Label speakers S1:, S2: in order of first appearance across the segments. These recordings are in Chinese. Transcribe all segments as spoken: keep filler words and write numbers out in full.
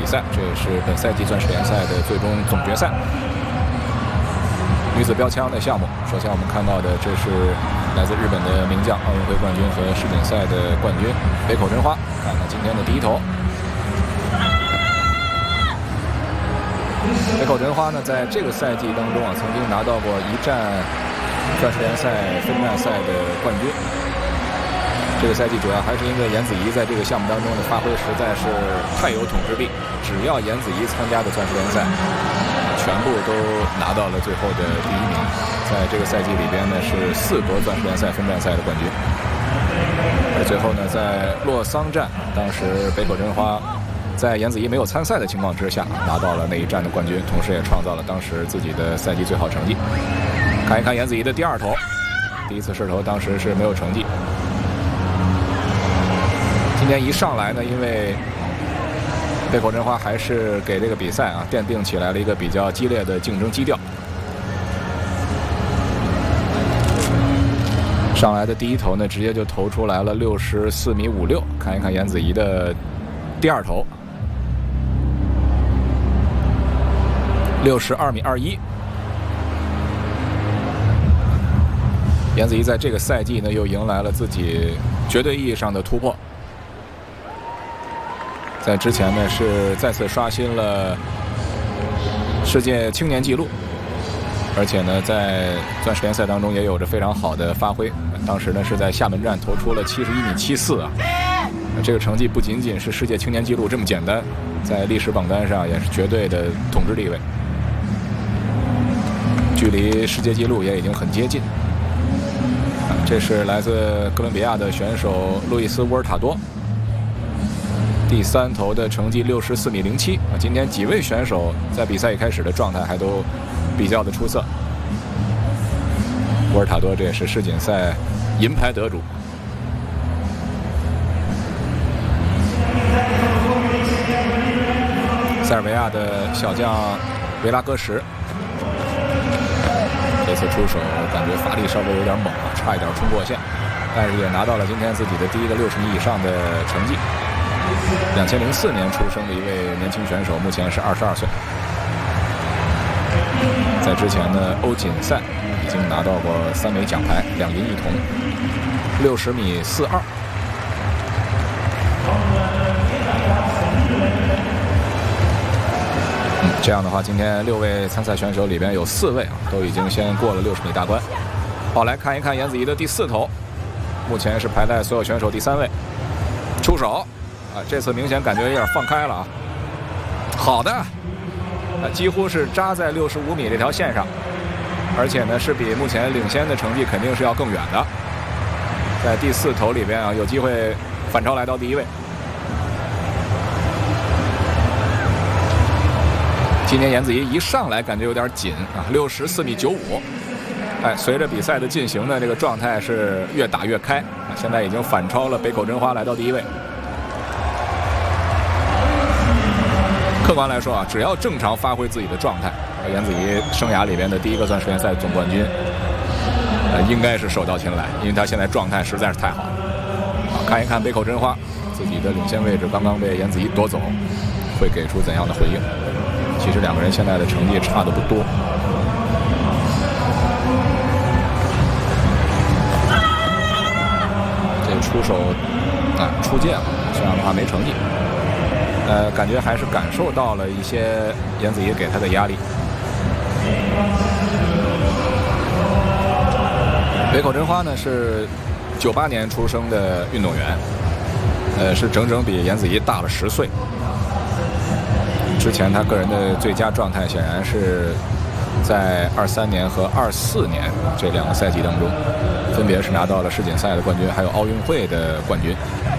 S1: 比赛，这也是本赛季钻石联赛的最终总决赛。女子标枪的项目，首先我们看到的这是来自日本的名将、奥运会冠军和世锦赛的冠军北口真花。看看今天的第一投。北口真花呢，在这个赛季当中啊，曾经拿到过一战钻石联赛分站赛的冠军。这个赛季主要还是因为颜子怡在这个项目当中的发挥实在是太有统治力，只要颜子怡参加的钻石联赛，全部都拿到了最后的第一名。在这个赛季里边呢，是四夺钻石联赛分站赛的冠军。而最后呢，在洛桑站，当时北口真花在颜子怡没有参赛的情况之下，拿到了那一站的冠军，同时也创造了当时自己的赛季最好成绩。看一看颜子怡的第二投，第一次试投当时是没有成绩。今天一上来呢，因为北口真花还是给这个比赛啊奠定起来了一个比较激烈的竞争基调。上来的第一投呢，直接就投出来了六十四米五六。看一看颜子怡的第二投，六十二米二一。颜子怡在这个赛季呢，又迎来了自己绝对意义上的突破。在之前呢，是再次刷新了世界青年纪录，而且呢，在钻石联赛当中也有着非常好的发挥。当时呢，是在厦门站投出了七十一米七四啊，这个成绩不仅仅是世界青年纪录这么简单，在历史榜单上也是绝对的统治地位，距离世界纪录也已经很接近。这是来自哥伦比亚的选手路易斯·沃尔塔多。第三投的成绩六十四米零七啊，今天几位选手在比赛一开始的状态还都比较的出色。沃尔塔多这也是世锦赛银牌得主。塞尔维亚的小将维拉戈什，这次出手感觉发力稍微有点猛啊，差一点冲过线，但是也拿到了今天自己的第一个六十米以上的成绩。两千零四年出生的一位年轻选手，目前是二十二岁。在之前呢，欧锦赛已经拿到过三枚奖牌，两银一铜，六十米四二。嗯，这样的话，今天六位参赛选手里边有四位啊，都已经先过了六十米大关。好，来看一看颜子怡的第四投，目前是排在所有选手第三位。出手。啊，这次明显感觉有点放开了啊！好的，啊，几乎是扎在六十五米这条线上，而且呢是比目前领先的成绩肯定是要更远的。在第四投里边啊，有机会反超来到第一位。今年颜子怡一上来感觉有点紧啊，六十四米九五。哎，随着比赛的进行呢，这个状态是越打越开啊，现在已经反超了北口真花，来到第一位。客观来说啊，只要正常发挥自己的状态，颜子怡生涯里边的第一个钻石联赛总冠军，呃，应该是手到擒来，因为他现在状态实在是太好了。好，看一看北口真花自己的领先位置刚刚被颜子怡夺走，会给出怎样的回应？其实两个人现在的成绩差的不多。这个出手啊出界了，这样的话没成绩。呃，感觉还是感受到了一些颜子怡给他的压力。北口真花呢是九八年出生的运动员，呃，是整整比颜子怡大了十岁。之前他个人的最佳状态显然是在二三年和二四年这两个赛季当中，分别是拿到了世锦赛的冠军，还有奥运会的冠军。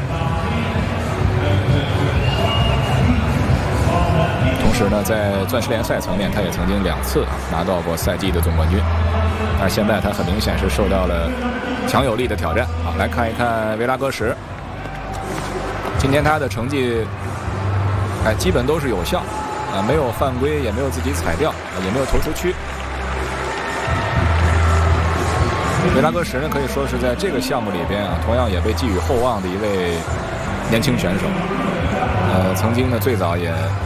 S1: 同时呢，在钻石联赛层面，他也曾经两次拿到过赛季的总冠军。但是现在他很明显是受到了强有力的挑战。好，来看一看维拉戈什，今天他的成绩，哎，基本都是有效，啊，没有犯规，也没有自己踩掉，也没有投出区。维拉戈什呢，可以说是在这个项目里边啊，同样也被寄予厚望的一位年轻选手。呃，曾经呢，最早也